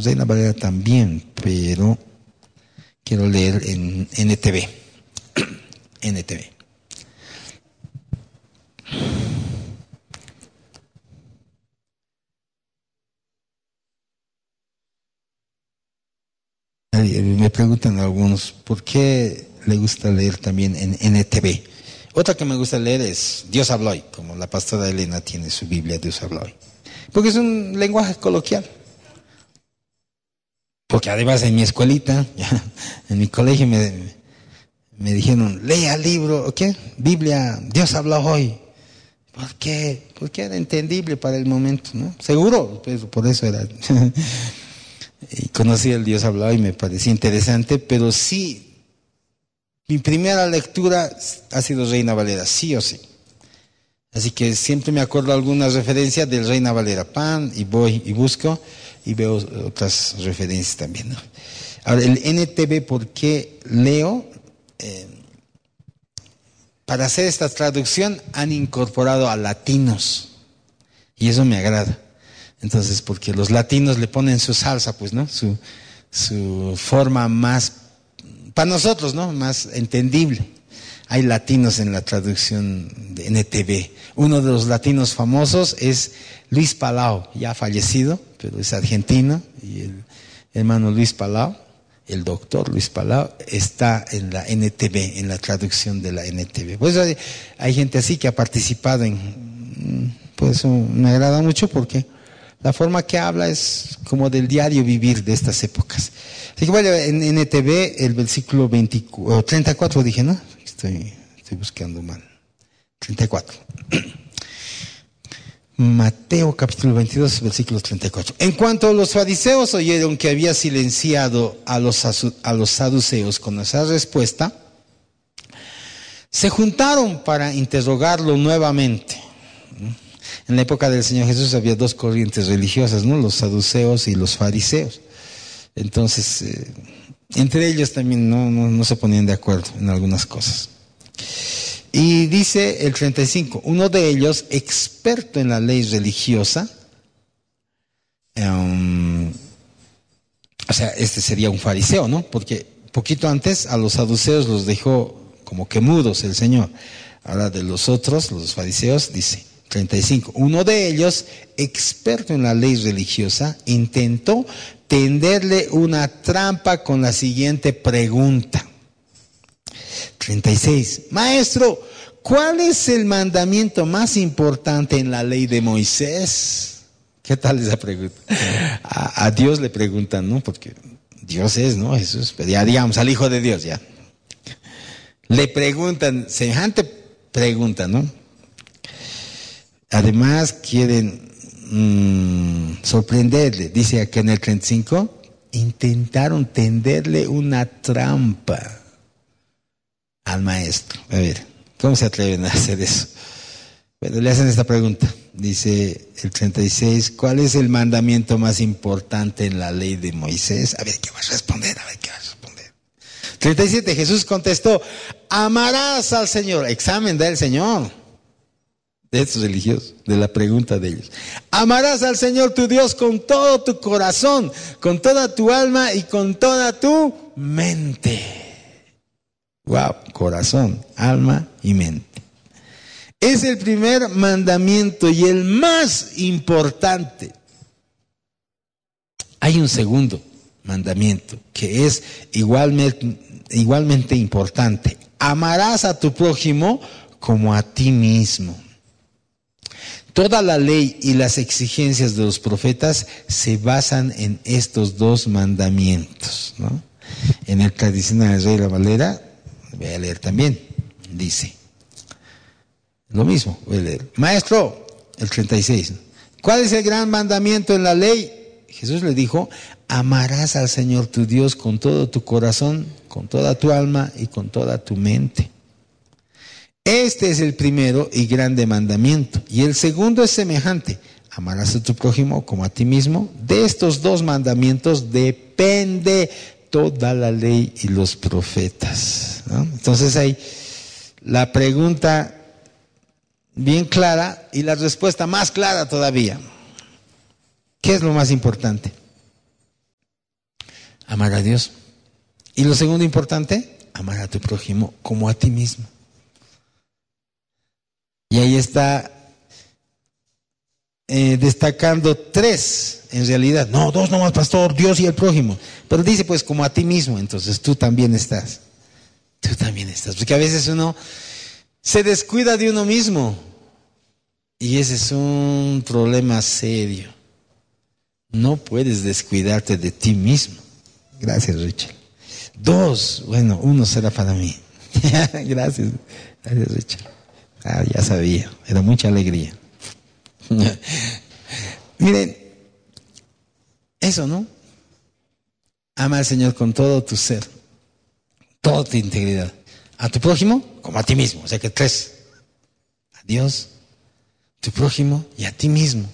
Reina Valera también, pero quiero leer en NTV. NTV. Me preguntan algunos, ¿por qué le gusta leer también en NTV? Otra que me gusta leer es Dios habló hoy, como la pastora Elena tiene su Biblia, Dios habló hoy. Porque es un lenguaje coloquial. Porque además en mi escuelita, en mi colegio me dijeron, lea el libro, ¿qué? Biblia, Dios habló hoy. ¿Por qué? Porque era entendible para el momento, ¿no? Seguro, pues por eso era. Y conocí el Dios habló y me parecía interesante, pero sí, mi primera lectura ha sido Reina Valera, sí o sí. Así que siempre me acuerdo algunas referencias del Reina Valera, y voy y busco y veo otras referencias también, ¿no? Ahora, el NTV, ¿por qué leo? Para hacer esta traducción han incorporado a latinos y eso me agrada. Entonces, porque los latinos le ponen su salsa, pues, ¿no? Su forma más, para nosotros, ¿no? Más entendible. Hay latinos en la traducción de NTV. Uno de los latinos famosos es Luis Palau, ya fallecido, pero es argentino, y el hermano Luis Palau, el doctor Luis Palau, está en la NTV, en la traducción de la NTV. Pues hay gente así que ha participado pues me agrada mucho porque la forma que habla es como del diario vivir de estas épocas. Así que bueno, en NTV el versículo 34 dije, ¿no? Estoy buscando mal. 34. Mateo capítulo 22, versículo 34. En cuanto los fariseos oyeron que había silenciado a los saduceos con esa respuesta, se juntaron para interrogarlo nuevamente. En la época del Señor Jesús había dos corrientes religiosas, ¿no? Los saduceos y los fariseos. Entonces, entre ellos también no se ponían de acuerdo en algunas cosas. Y dice el 35, uno de ellos, experto en la ley religiosa, o sea, este sería un fariseo, ¿no? Porque poquito antes a los saduceos los dejó como que mudos el Señor. Ahora de los otros, los fariseos, dice 35, uno de ellos, experto en la ley religiosa, intentó tenderle una trampa con la siguiente pregunta. 36. Maestro, ¿cuál es el mandamiento más importante en la ley de Moisés? ¿Qué tal esa pregunta? A Dios le preguntan, ¿no? Porque Dios es, ¿no? Jesús, pero ya digamos, al Hijo de Dios, ya. Le preguntan, semejante pregunta, ¿no? Además quieren sorprenderle. Dice aquí en el 35, intentaron tenderle una trampa al maestro. A ver, ¿cómo se atreven a hacer eso? Bueno, le hacen esta pregunta. Dice el 36, ¿cuál es el mandamiento más importante en la ley de Moisés? A ver, ¿qué vas a responder? 37, Jesús contestó, amarás al Señor. Examen del Señor, de estos religiosos, de la pregunta de ellos. Amarás al Señor tu Dios con todo tu corazón, con toda tu alma y con toda tu mente. Wow, corazón, alma y mente. Es el primer mandamiento y el más importante. Hay un segundo mandamiento que es igualmente importante. Amarás a tu prójimo como a ti mismo. Toda la ley y las exigencias de los profetas se basan en estos dos mandamientos, ¿no? En el tradicional de Reina Valera, voy a leer también, dice lo mismo, voy a leer. Maestro, el 36, ¿cuál es el gran mandamiento en la ley? Jesús le dijo, amarás al Señor tu Dios con todo tu corazón, con toda tu alma y con toda tu mente. Este es el primero y grande mandamiento. Y el segundo es semejante, amarás a tu prójimo como a ti mismo. De estos dos mandamientos depende toda la ley y los profetas, ¿no? Entonces hay la pregunta bien clara y la respuesta más clara todavía. ¿Qué es lo más importante? Amar a Dios. Y lo segundo importante, amar a tu prójimo como a ti mismo. Y ahí está destacando 3, en realidad. No, 2 nomás, pastor, Dios y el prójimo. Pero dice pues como a ti mismo, entonces tú también estás. Tú también estás. Porque a veces uno se descuida de uno mismo. Y ese es un problema serio. No puedes descuidarte de ti mismo. Gracias, Richard. 2, bueno, 1 será para mí. Gracias, Richard. Ya sabía, era mucha alegría. Miren, eso, ¿no? Ama al Señor con todo tu ser, toda tu integridad. A tu prójimo como a ti mismo. O sea que 3. A Dios, tu prójimo y a ti mismo.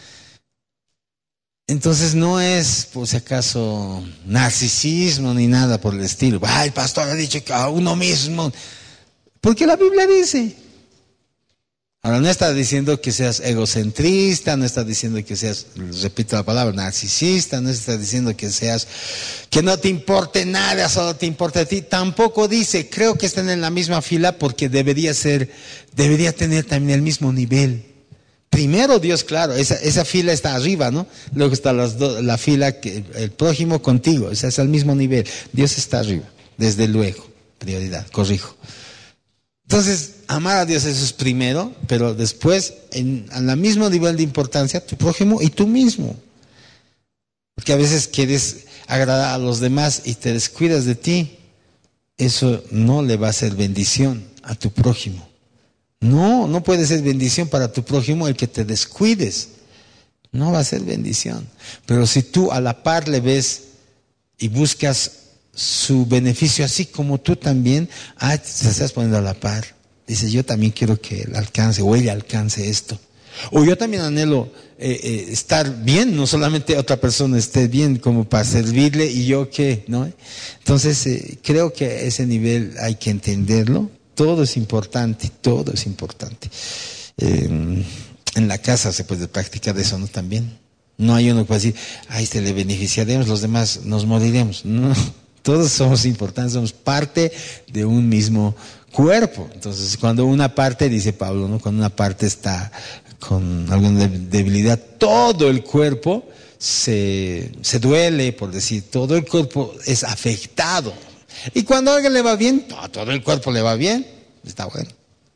Entonces no es, por si acaso, narcisismo ni nada por el estilo. Ay, el pastor ha dicho que a uno mismo. Porque la Biblia dice. Ahora no está diciendo que seas egocentrista, no está diciendo que seas, repito la palabra, narcisista, no está diciendo que no te importe nada, solo te importa a ti. Tampoco dice, creo que están en la misma fila porque debería tener también el mismo nivel. Primero Dios, claro, esa fila está arriba, ¿no? Luego está la fila, el prójimo contigo, ese es al mismo nivel. Dios está arriba, desde luego, prioridad, corrijo. Entonces, amar a Dios eso es primero, pero después, al mismo nivel de importancia, tu prójimo y tú mismo. Porque a veces quieres agradar a los demás y te descuidas de ti. Eso no le va a ser bendición a tu prójimo. No puede ser bendición para tu prójimo el que te descuides. No va a ser bendición. Pero si tú a la par le ves y buscas su beneficio, así como tú también, te estás poniendo a la par. Dices, yo también quiero que él alcance o ella alcance esto. O yo también anhelo estar bien, no solamente otra persona esté bien como para servirle y yo qué, ¿no? Entonces, creo que a ese nivel hay que entenderlo. Todo es importante, todo es importante. En la casa se puede practicar eso, ¿no? También. No hay uno que pueda decir, le beneficiaremos, los demás nos moriremos. No. Todos somos importantes, somos parte de un mismo cuerpo. Entonces, cuando una parte, dice Pablo, ¿no? Cuando una parte está con alguna debilidad, todo el cuerpo se duele, por decir, todo el cuerpo es afectado. Y cuando a alguien le va bien, todo el cuerpo le va bien, está bueno.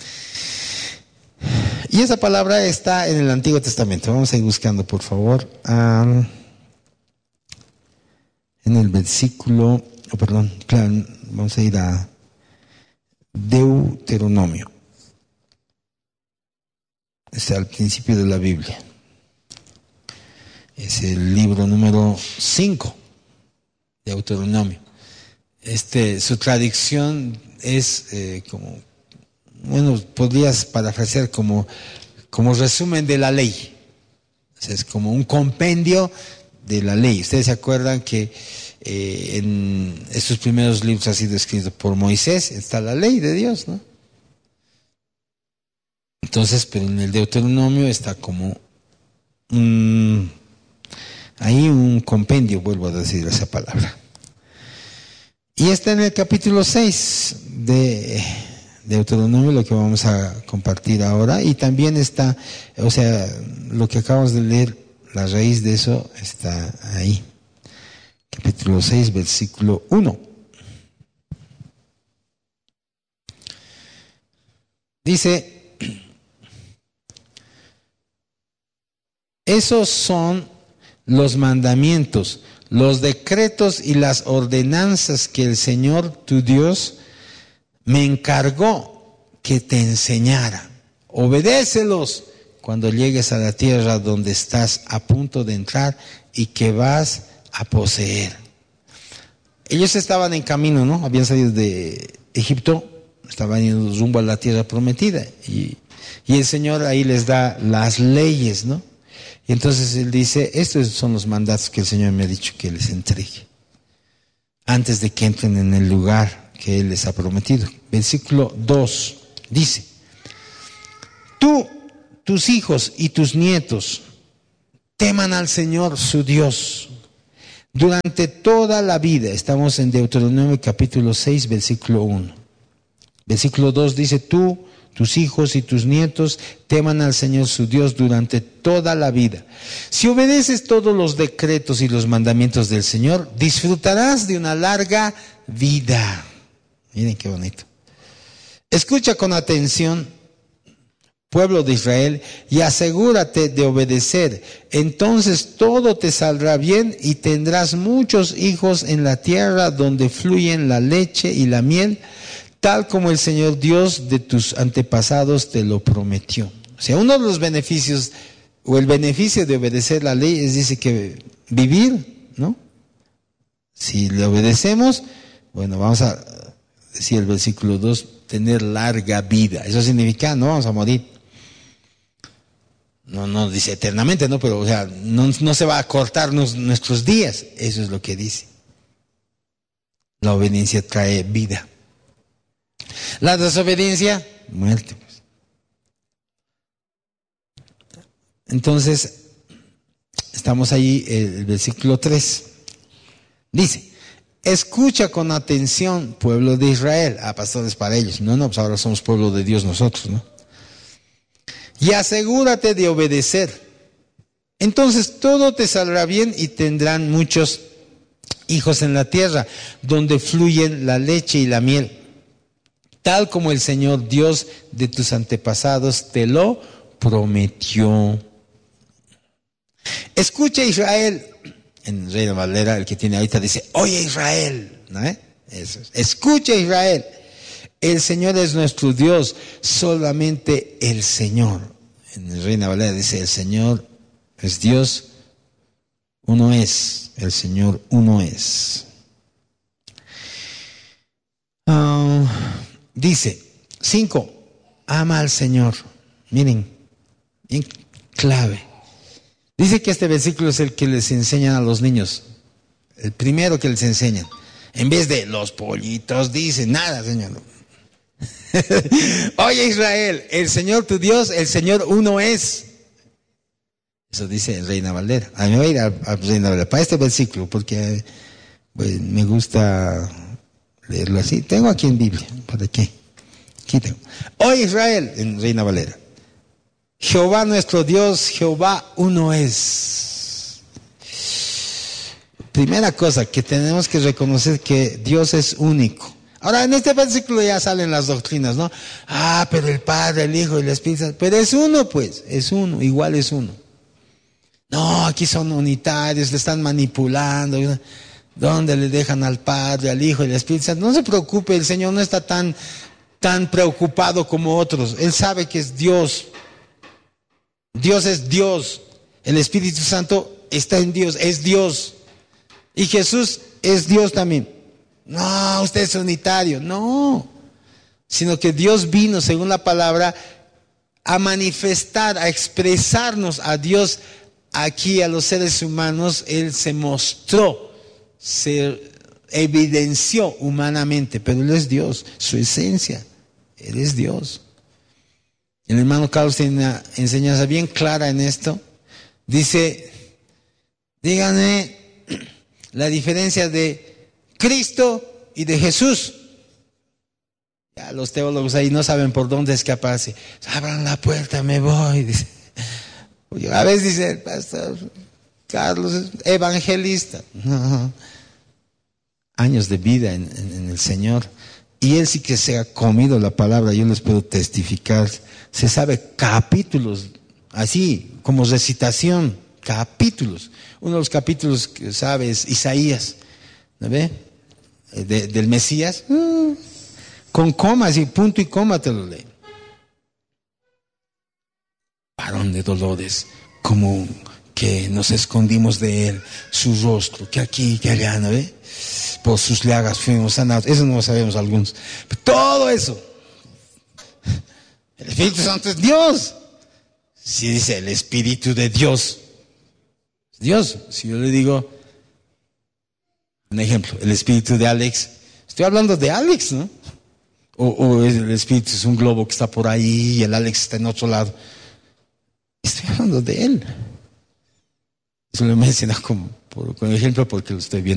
Y esa palabra está en el Antiguo Testamento. Vamos a ir buscando, por favor, en el versículo, vamos a ir a Deuteronomio. Está al principio de la Biblia. Es el libro número 5, Deuteronomio. Su traducción es podrías parafrasear como resumen de la ley. O sea, es como un compendio de la ley. Ustedes se acuerdan que en estos primeros libros ha sido escrito por Moisés, está la ley de Dios, ¿no? Entonces, pero en el Deuteronomio está como hay un compendio, vuelvo a decir esa palabra. Y está en el capítulo 6 de Deuteronomio, lo que vamos a compartir ahora. Y también está, lo que acabamos de leer, la raíz de eso está ahí. Capítulo 6, versículo 1. Dice, esos son los mandamientos, los decretos y las ordenanzas que el Señor tu Dios me encargó que te enseñara. Obedécelos cuando llegues a la tierra donde estás a punto de entrar y que vas a poseer. Ellos estaban en camino, ¿no? Habían salido de Egipto, estaban yendo rumbo a la tierra prometida y el Señor ahí les da las leyes, ¿no? Y entonces Él dice, estos son los mandatos que el Señor me ha dicho que les entregue antes de que entren en el lugar que Él les ha prometido. Versículo 2 dice, tú, tus hijos y tus nietos teman al Señor su Dios, Durante toda la vida, estamos en Deuteronomio capítulo 6, versículo 1. Versículo 2 dice, tú, tus hijos y tus nietos teman al Señor su Dios durante toda la vida. Si obedeces todos los decretos y los mandamientos del Señor, disfrutarás de una larga vida. Miren qué bonito. Escucha con atención, pueblo de Israel, y asegúrate de obedecer. Entonces todo te saldrá bien y tendrás muchos hijos en la tierra donde fluyen la leche y la miel, tal como el Señor Dios de tus antepasados te lo prometió. O sea, uno de los beneficios, o el beneficio de obedecer la ley es, dice que vivir, ¿no? Si le obedecemos, bueno, vamos a decir el versículo 2, tener larga vida. Eso significa, no vamos a morir. No dice eternamente, ¿no? Pero, o sea, no se va a cortar nuestros días. Eso es lo que dice. La obediencia trae vida. La desobediencia, muerte. Entonces, estamos ahí, el versículo 3. Dice, escucha con atención, pueblo de Israel. Pastores para ellos. No, pues ahora somos pueblo de Dios nosotros, ¿no? Y asegúrate de obedecer. Entonces todo te saldrá bien y tendrán muchos hijos en la tierra, donde fluyen la leche y la miel, tal como el Señor Dios de tus antepasados te lo prometió. Escucha, Israel. En Reina Valera, el que tiene ahorita dice, oye Israel, ¿no? Eso es. Escucha, Israel. El Señor es nuestro Dios, solamente el Señor. En Reina Valera dice, el Señor es Dios, uno es, el Señor uno es. Dice, 5, ama al Señor. Miren, bien clave. Dice que este versículo es el que les enseñan a los niños, el primero que les enseñan. En vez de los pollitos, dice, nada, Señor. Oye Israel, el Señor tu Dios, el Señor uno es. Eso dice en Reina Valera. A mí me voy a ir a Reina Valera para este versículo porque pues, me gusta leerlo así. Tengo aquí en Biblia. ¿Para qué? Aquí tengo. Oye Israel, en Reina Valera. Jehová nuestro Dios, Jehová uno es. Primera cosa que tenemos que reconocer que Dios es único. Ahora, en este versículo ya salen las doctrinas, ¿no? Pero el Padre, el Hijo y el Espíritu Santo. Pero es uno, pues. Es uno, igual es uno. No, aquí son unitarios, le están manipulando. ¿Dónde le dejan al Padre, al Hijo y al Espíritu Santo? No se preocupe, el Señor no está tan preocupado como otros. Él sabe que es Dios. Dios es Dios. El Espíritu Santo está en Dios, es Dios. Y Jesús es Dios también. No, usted es unitario. No, sino que Dios vino, según la palabra, a manifestar, a expresarnos a Dios aquí a los seres humanos. Él se mostró, se evidenció humanamente, pero Él es Dios, su esencia, Él es Dios. El hermano Carlos tiene una enseñanza bien clara en esto. Dice, díganme la diferencia de Cristo y de Jesús. Ya los teólogos ahí no saben por dónde escaparse. Abran la puerta, me voy. Dice. A veces dice el pastor Carlos es evangelista. No. Años de vida en el Señor. Y él sí que se ha comido la palabra, yo les puedo testificar. Se sabe capítulos, así como recitación, capítulos. Uno de los capítulos que sabe es Isaías, ¿no ve? Del Mesías, con comas y punto y coma te lo lee. Varón de dolores, como que nos escondimos de él, su rostro, que aquí, que allá, ¿no ve? Por sus llagas fuimos sanados. Eso no lo sabemos algunos. Pero todo eso, el Espíritu Santo es Dios. Si dice el Espíritu de Dios, Dios. Si yo le digo, un ejemplo, el espíritu de Alex, estoy hablando de Alex, ¿no? O el espíritu es un globo que está por ahí y el Alex está en otro lado. Estoy hablando de él. Eso lo menciona como con ejemplo porque lo estoy viendo.